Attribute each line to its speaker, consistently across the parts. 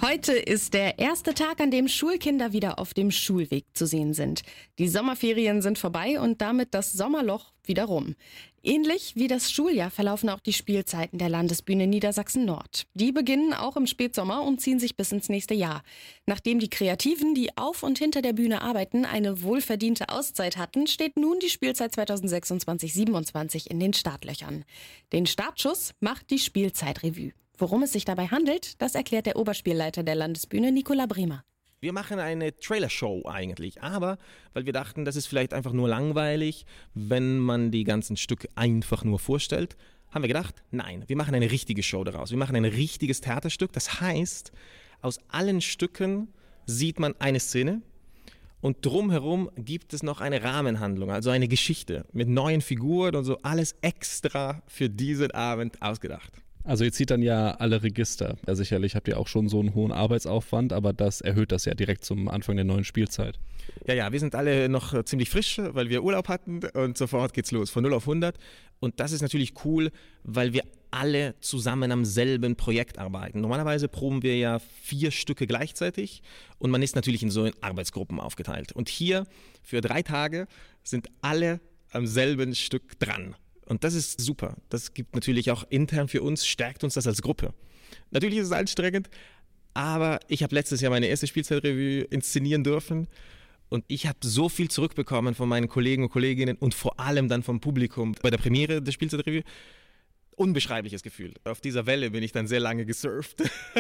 Speaker 1: Heute ist der erste Tag, an dem Schulkinder wieder auf dem Schulweg zu sehen sind. Die Sommerferien sind vorbei und damit das Sommerloch wieder rum. Ähnlich wie das Schuljahr verlaufen auch die Spielzeiten der Landesbühne Niedersachsen-Nord. Die beginnen auch im Spätsommer und ziehen sich bis ins nächste Jahr. Nachdem die Kreativen, die auf und hinter der Bühne arbeiten, eine wohlverdiente Auszeit hatten, steht nun die Spielzeit 2026/27 in den Startlöchern. Den Startschuss macht die Spielzeitrevue. Worum es sich dabei handelt, das erklärt der Oberspielleiter der Landesbühne, Nicola Bremer.
Speaker 2: Wir machen eine Trailer-Show eigentlich, aber weil wir dachten, das ist vielleicht einfach nur langweilig, wenn man die ganzen Stücke einfach nur vorstellt, haben wir gedacht, nein, wir machen eine richtige Show daraus. Wir machen ein richtiges Theaterstück. Das heißt, aus allen Stücken sieht man eine Szene und drumherum gibt es noch eine Rahmenhandlung, also eine Geschichte mit neuen Figuren und so, alles extra für diesen Abend ausgedacht.
Speaker 3: Also ihr zieht dann ja alle Register. Ja, sicherlich habt ihr auch schon so einen hohen Arbeitsaufwand, aber das erhöht das ja direkt zum Anfang der neuen Spielzeit.
Speaker 2: Ja, wir sind alle noch ziemlich frisch, weil wir Urlaub hatten und sofort geht's los, von 0 auf 100. Und das ist natürlich cool, weil wir alle zusammen am selben Projekt arbeiten. Normalerweise proben wir ja 4 Stücke gleichzeitig und man ist natürlich in so Arbeitsgruppen aufgeteilt. Und hier für 3 Tage sind alle am selben Stück dran. Und das ist super. Das gibt natürlich auch intern für uns, stärkt uns das als Gruppe. Natürlich ist es anstrengend, aber ich habe letztes Jahr meine erste Spielzeitrevue inszenieren dürfen und ich habe so viel zurückbekommen von meinen Kollegen und Kolleginnen und vor allem dann vom Publikum bei der Premiere der Spielzeitrevue. Unbeschreibliches Gefühl. Auf dieser Welle bin ich dann sehr lange gesurft.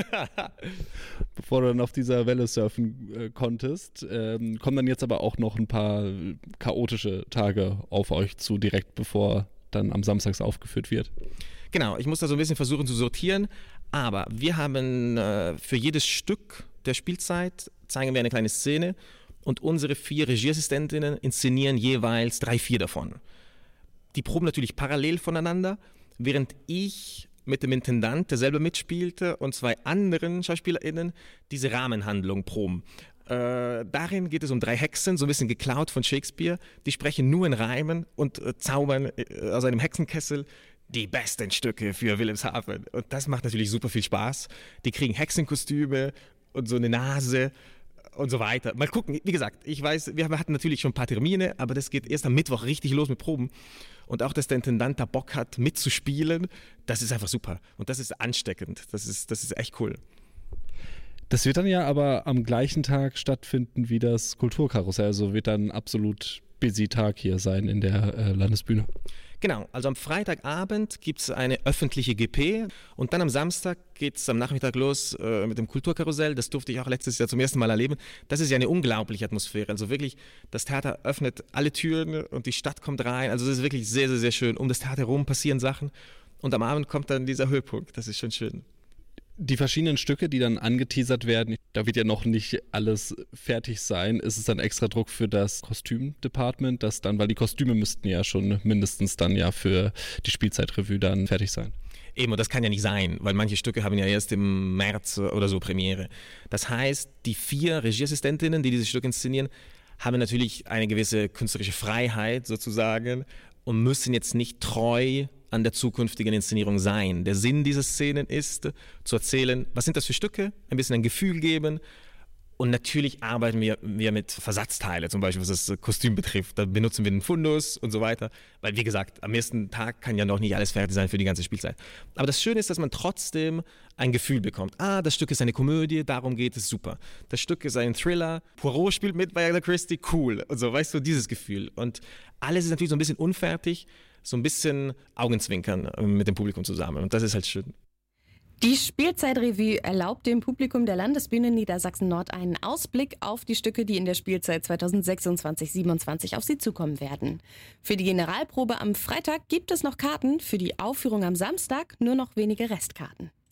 Speaker 3: Bevor du dann auf dieser Welle surfen konntest, kommen dann jetzt aber auch noch ein paar chaotische Tage auf euch zu, direkt bevor dann am Samstags aufgeführt wird.
Speaker 2: Genau, ich muss da so ein bisschen versuchen zu sortieren, aber wir haben für jedes Stück der Spielzeit zeigen wir eine kleine Szene und unsere 4 Regieassistentinnen inszenieren jeweils 3, 4 davon. Die proben natürlich parallel voneinander, während ich mit dem Intendant, der selber mitspielte, und 2 anderen SchauspielerInnen diese Rahmenhandlung proben. Darin geht es um 3 Hexen, so ein bisschen geklaut von Shakespeare. Die sprechen nur in Reimen und zaubern aus einem Hexenkessel die besten Stücke für Wilhelmshaven. Und das macht natürlich super viel Spaß. Die kriegen Hexenkostüme und so eine Nase und so weiter. Mal gucken, wie gesagt, ich weiß, wir hatten natürlich schon ein paar Termine, aber das geht erst am Mittwoch richtig los mit Proben. Und auch, dass der Intendant da Bock hat, mitzuspielen, das ist einfach super. Und das ist ansteckend. Das ist echt cool.
Speaker 3: Das wird dann ja aber am gleichen Tag stattfinden wie das Kulturkarussell, also wird dann absolut busy Tag hier sein in der Landesbühne.
Speaker 2: Genau, also am Freitagabend gibt es eine öffentliche GP und dann am Samstag geht es am Nachmittag los mit dem Kulturkarussell. Das durfte ich auch letztes Jahr zum ersten Mal erleben. Das ist ja eine unglaubliche Atmosphäre. Also wirklich, das Theater öffnet alle Türen und die Stadt kommt rein. Also das ist wirklich sehr, sehr, sehr schön. Um das Theater herum passieren Sachen und am Abend kommt dann dieser Höhepunkt. Das ist schon schön.
Speaker 3: Die verschiedenen Stücke, die dann angeteasert werden, da wird ja noch nicht alles fertig sein. Ist es dann extra Druck für das Kostümdepartment, das dann, weil die Kostüme müssten ja schon mindestens dann ja für die Spielzeitrevue dann fertig sein?
Speaker 2: Eben, und das kann ja nicht sein, weil manche Stücke haben ja erst im März oder so Premiere. Das heißt, die 4 Regieassistentinnen, die dieses Stück inszenieren, haben natürlich eine gewisse künstlerische Freiheit sozusagen und müssen jetzt nicht treu an der zukünftigen Inszenierung sein. Der Sinn dieser Szenen ist, zu erzählen, was sind das für Stücke, ein bisschen ein Gefühl geben und natürlich arbeiten wir mit Versatzteile, zum Beispiel was das Kostüm betrifft. Da benutzen wir den Fundus und so weiter, weil wie gesagt, am ersten Tag kann ja noch nicht alles fertig sein für die ganze Spielzeit. Aber das Schöne ist, dass man trotzdem ein Gefühl bekommt. Das Stück ist eine Komödie, darum geht es, super. Das Stück ist ein Thriller, Poirot spielt mit bei Agatha Christie, cool. Und so, weißt du, dieses Gefühl. Und alles ist natürlich so ein bisschen unfertig, so ein bisschen Augenzwinkern mit dem Publikum zusammen. Und das ist halt schön.
Speaker 1: Die Spielzeitrevue erlaubt dem Publikum der Landesbühne Niedersachsen-Nord einen Ausblick auf die Stücke, die in der Spielzeit 2026/27 auf sie zukommen werden. Für die Generalprobe am Freitag gibt es noch Karten, für die Aufführung am Samstag nur noch wenige Restkarten.